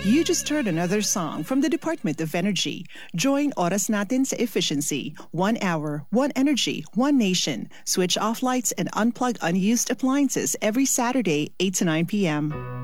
You just heard another song from the Department of Energy. Join Oras Natin sa Efficiency. 1 hour, 1 energy, 1 nation. Switch off lights and unplug unused appliances every Saturday, 8 to 9 p.m.